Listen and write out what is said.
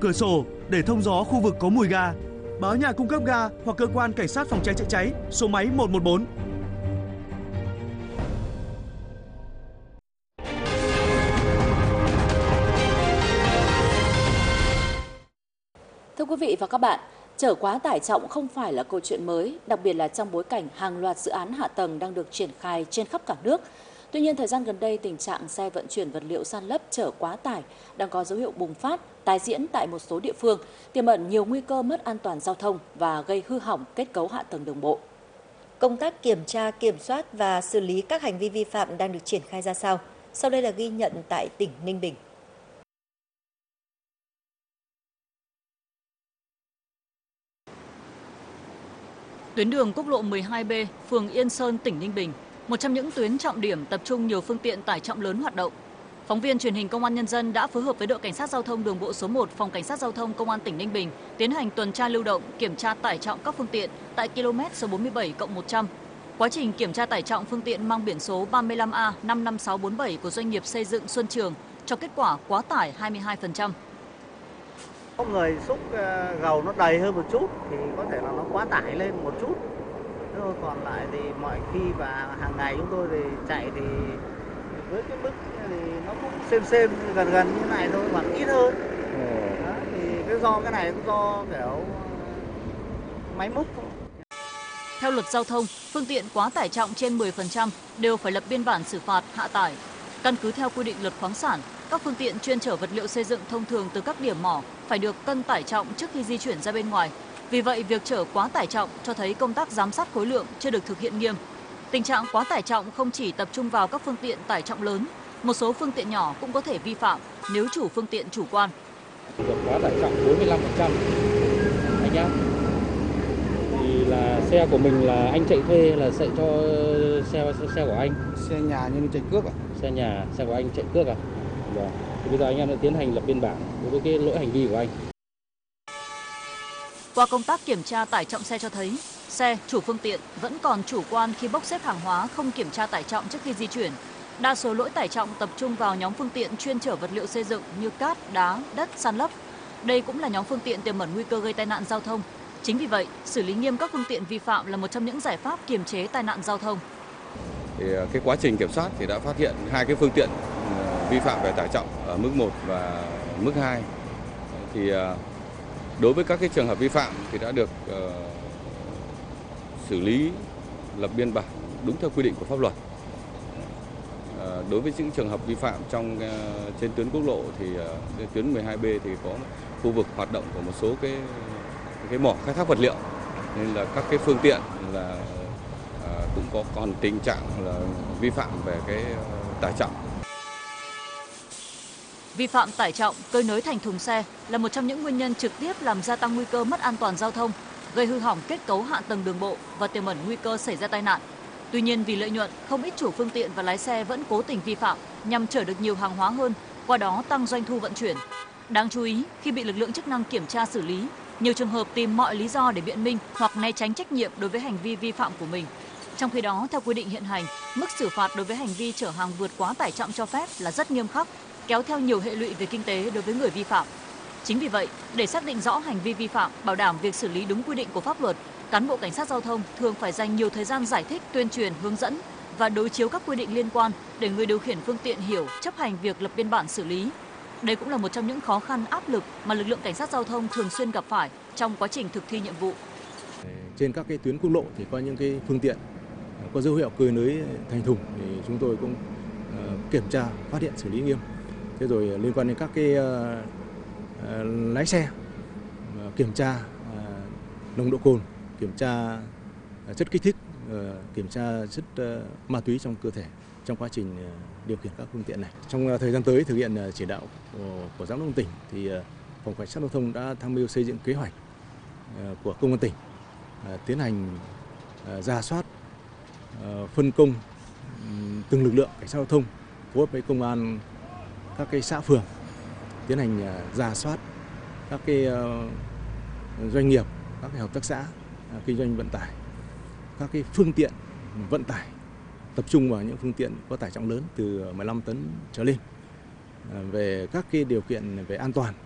cửa sổ để thông gió khu vực có mùi ga. Báo nhà cung cấp ga hoặc cơ quan cảnh sát phòng cháy chữa cháy số máy 114. Thưa quý vị và các bạn, chở quá tải trọng không phải là câu chuyện mới, đặc biệt là trong bối cảnh hàng loạt dự án hạ tầng đang được triển khai trên khắp cả nước. Tuy nhiên, thời gian gần đây, tình trạng xe vận chuyển vật liệu san lấp chở quá tải đang có dấu hiệu bùng phát, tái diễn tại một số địa phương, tiềm ẩn nhiều nguy cơ mất an toàn giao thông và gây hư hỏng kết cấu hạ tầng đường bộ. Công tác kiểm tra, kiểm soát và xử lý các hành vi vi phạm đang được triển khai ra sao? Sau đây là ghi nhận tại tỉnh Ninh Bình. Tuyến đường quốc lộ 12B, phường Yên Sơn, tỉnh Ninh Bình, một trong những tuyến trọng điểm tập trung nhiều phương tiện tải trọng lớn hoạt động. Phóng viên truyền hình Công an Nhân dân đã phối hợp với đội Cảnh sát Giao thông Đường bộ số 1, Phòng Cảnh sát Giao thông Công an tỉnh Ninh Bình tiến hành tuần tra lưu động, kiểm tra tải trọng các phương tiện tại km số 47+100. Quá trình kiểm tra tải trọng phương tiện mang biển số 35A55647 của doanh nghiệp xây dựng Xuân Trường cho kết quả quá tải 22%. Có người xúc gầu nó đầy hơn một chút thì có thể là nó quá tải lên một chút. Còn lại thì mọi khi và hàng ngày chúng tôi thì chạy thì với cái mức thì nó cũng xem gần như này thôi, hoặc ít hơn. Đó, thì cái do cái này cũng do kiểu máy móc thôi. Theo luật giao thông, phương tiện quá tải trọng trên 10% đều phải lập biên bản xử phạt hạ tải. Căn cứ theo quy định luật khoáng sản, các phương tiện chuyên chở vật liệu xây dựng thông thường từ các điểm mỏ phải được cân tải trọng trước khi di chuyển ra bên ngoài. Vì vậy, việc chở quá tải trọng cho thấy công tác giám sát khối lượng chưa được thực hiện nghiêm. Tình trạng quá tải trọng không chỉ tập trung vào các phương tiện tải trọng lớn, một số phương tiện nhỏ cũng có thể vi phạm nếu chủ phương tiện chủ quan. Vượt quá tải trọng 45% anh nhá. Thì là xe của mình là anh chạy thuê là sẽ cho xe của anh. Xe nhà nhưng chạy cướp à? Xe của anh chạy cướp à? Rồi. Thì bây giờ anh em đã tiến hành lập biên bản đối với cái lỗi hành vi của anh. Qua công tác kiểm tra tải trọng xe cho thấy, xe, chủ phương tiện vẫn còn chủ quan khi bốc xếp hàng hóa không kiểm tra tải trọng trước khi di chuyển. Đa số lỗi tải trọng tập trung vào nhóm phương tiện chuyên chở vật liệu xây dựng như cát, đá, đất, san lấp. Đây cũng là nhóm phương tiện tiềm ẩn nguy cơ gây tai nạn giao thông. Chính vì vậy, xử lý nghiêm các phương tiện vi phạm là một trong những giải pháp kiềm chế tai nạn giao thông. Thì cái quá trình kiểm soát thì đã phát hiện hai cái phương tiện vi phạm về tải trọng ở mức 1 và mức 2. Thì đối với các cái trường hợp vi phạm thì đã được xử lý, lập biên bản đúng theo quy định của pháp luật. Đối với những trường hợp vi phạm trên tuyến quốc lộ thì tuyến 12B thì có khu vực hoạt động của một số cái mỏ khai thác vật liệu, nên là các cái phương tiện là cũng có còn tình trạng là vi phạm về cái tải trọng. Vi phạm tải trọng, cơi nới thành thùng xe là một trong những nguyên nhân trực tiếp làm gia tăng nguy cơ mất an toàn giao thông, gây hư hỏng kết cấu hạ tầng đường bộ và tiềm ẩn nguy cơ xảy ra tai nạn. Tuy nhiên, vì lợi nhuận, không ít chủ phương tiện và lái xe vẫn cố tình vi phạm nhằm chở được nhiều hàng hóa hơn, qua đó tăng doanh thu vận chuyển. Đáng chú ý, khi bị lực lượng chức năng kiểm tra xử lý, nhiều trường hợp tìm mọi lý do để biện minh hoặc né tránh trách nhiệm đối với hành vi vi phạm của mình. Trong khi đó, theo quy định hiện hành, mức xử phạt đối với hành vi chở hàng vượt quá tải trọng cho phép là rất nghiêm khắc, kéo theo nhiều hệ lụy về kinh tế đối với người vi phạm. Chính vì vậy, để xác định rõ hành vi vi phạm, bảo đảm việc xử lý đúng quy định của pháp luật, cán bộ cảnh sát giao thông thường phải dành nhiều thời gian giải thích, tuyên truyền, hướng dẫn và đối chiếu các quy định liên quan để người điều khiển phương tiện hiểu, chấp hành việc lập biên bản xử lý. Đây cũng là một trong những khó khăn, áp lực mà lực lượng cảnh sát giao thông thường xuyên gặp phải trong quá trình thực thi nhiệm vụ. Trên các cái tuyến quốc lộ thì có những cái phương tiện có dấu hiệu cơi nới thành thùng thì chúng tôi cũng kiểm tra, phát hiện, xử lý nghiêm. Thế rồi liên quan đến các cái lái xe kiểm tra nồng độ cồn, kiểm tra chất kích thích, kiểm tra chất ma túy trong cơ thể trong quá trình điều khiển các phương tiện này. Trong thời gian tới thực hiện chỉ đạo của giám đốc tỉnh thì phòng cảnh sát giao thông đã tham mưu xây dựng kế hoạch của công an tỉnh tiến hành rà soát, phân công từng lực lượng cảnh sát giao thông phối hợp với công an các cái xã phường tiến hành rà soát các cái doanh nghiệp, các cái hợp tác xã kinh doanh vận tải, các cái phương tiện vận tải, tập trung vào những phương tiện có tải trọng lớn từ 15 tấn trở lên về các cái điều kiện về an toàn